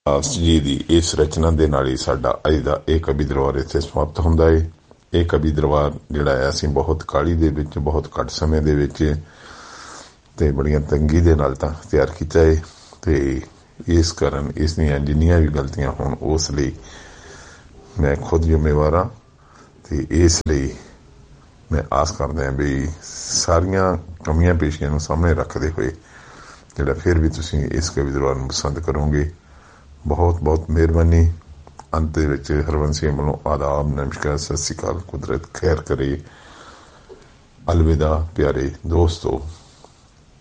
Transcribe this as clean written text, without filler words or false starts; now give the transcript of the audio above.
ਦਾਸ ਜੀ ਦੀ ਇਸ ਰਚਨਾ ਦੇ ਨਾਲ ਹੀ ਸਾਡਾ ਅੱਜ ਦਾ ਇਹ ਕਵੀ ਦਰਬਾਰ ਇੱਥੇ ਸਮਾਪਤ ਹੁੰਦਾ ਹੈ। ਇਹ ਕਵੀ ਦਰਬਾਰ ਜਿਹੜਾ ਹੈ ਅਸੀਂ ਬਹੁਤ ਕਾਹਲੀ ਦੇ ਵਿੱਚ, ਬਹੁਤ ਘੱਟ ਸਮੇਂ ਦੇ ਵਿੱਚ ਤੇ ਬੜੀਆਂ ਤੰਗੀ ਦੇ ਨਾਲ ਤਾਂ ਤਿਆਰ ਕੀਤਾ ਹੈ। ਤੇ ਇਸ ਕਾਰਨ ਇਸ ਦੀਆਂ ਜਿੰਨੀਆਂ ਵੀ ਗਲਤੀਆਂ ਹੋਣ ਉਸ ਲਈ ਮੈਂ ਖੁਦ ਜ਼ਿੰਮੇਵਾਰ ਹਾਂ। ਤੇ ਇਸ ਲਈ ਮੈਂ ਆਸ ਕਰਦਾ ਹਾਂ ਵੀ ਸਾਰੀਆਂ ਕਮੀਆਂ ਪੇਸ਼ੀਆਂ ਨੂੰ ਸਾਹਮਣੇ ਰੱਖਦੇ ਹੋਏ ਜਿਹੜਾ ਫਿਰ ਵੀ ਤੁਸੀਂ ਇਸ ਕਵੀ ਦਰਬਾਰ ਨੂੰ ਪਸੰਦ ਕਰੋਗੇ। ਬਹੁਤ ਬਹੁਤ ਮਿਹਰਬਾਨੀ। ਅੰਤ ਦੇ ਵਿੱਚ ਹਰਬੰਸ ਸਿੰਘ ਵੱਲੋਂ ਆਦਾਬ, ਨਮਸਕਾਰ, ਸਤਿ ਸ਼੍ਰੀ ਅਕਾਲ। ਕੁਦਰਤ ਖੈਰ ਕਰੇ। ਅਲਵਿਦਾ ਪਿਆਰੇ ਦੋਸਤੋ।